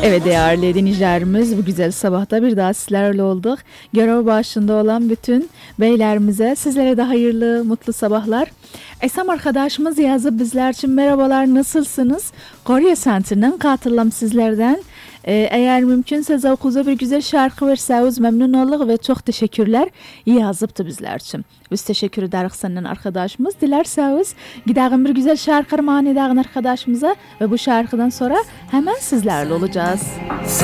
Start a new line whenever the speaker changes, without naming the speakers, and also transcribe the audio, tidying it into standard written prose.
Evet değerli dinleyicilerimiz, bu güzel sabahta bir daha sizlerle olduk. Görev başında olan bütün beylerimize, sizlere de hayırlı, mutlu sabahlar. Esam arkadaşımız yazıp bizler için merhabalar, nasılsınız? Korea Center'dan katılım sizlerden. Eğer mümkünse zavkuza bir güzel şarkı verseniz memnun oluruz ve çok teşekkürler. İyi yazıptı bizler için. Biz teşekkür ederiz senin arkadaşımız. Dilerseniz gidelim bir güzel şarkı armağan edelim arkadaşımıza ve bu şarkıdan sonra hemen sizlerle olacağız.